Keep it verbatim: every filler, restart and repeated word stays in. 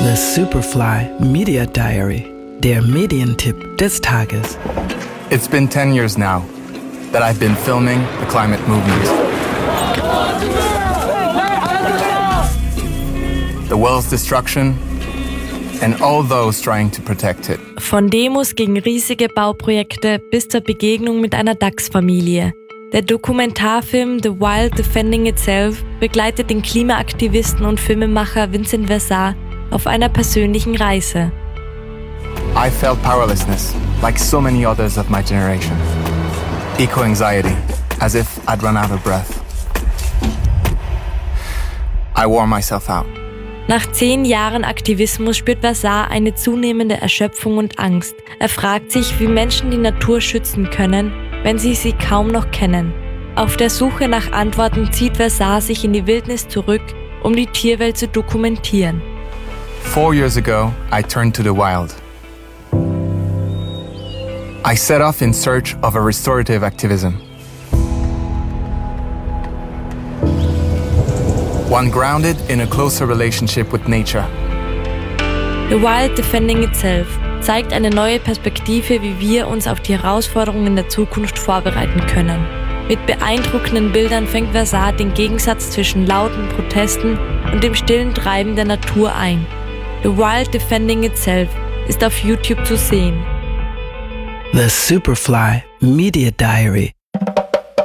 The Superfly Media Diary, der Medientipp des Tages. It's been ten years now that I've been filming the climate movement. The world's destruction and all those trying to protect it. Von Demos gegen riesige Bauprojekte bis zur Begegnung mit einer Dachsfamilie. Der Dokumentarfilm The Wild Defending Itself begleitet den Klimaaktivisten und Filmemacher Vincent Versar auf einer persönlichen Reise. I felt powerlessness, like so many others of my generation. Eco-anxiety, as if I'd run out of breath. I wore myself out. Nach zehn Jahren Aktivismus spürt Versar eine zunehmende Erschöpfung und Angst. Er fragt sich, wie Menschen die Natur schützen können, wenn sie sie kaum noch kennen. Auf der Suche nach Antworten zieht Versar sich in die Wildnis zurück, um die Tierwelt zu dokumentieren. Four years ago, I turned to the wild. I set off in search of a restorative activism. One grounded in a closer relationship with nature. The Wild Defending Itself zeigt eine neue Perspektive, wie wir uns auf die Herausforderungen der Zukunft vorbereiten können. Mit beeindruckenden Bildern fängt Versar den Gegensatz zwischen lauten Protesten und dem stillen Treiben der Natur ein. The Wild Defending Itself ist auf YouTube zu sehen. The Superfly Media Diary.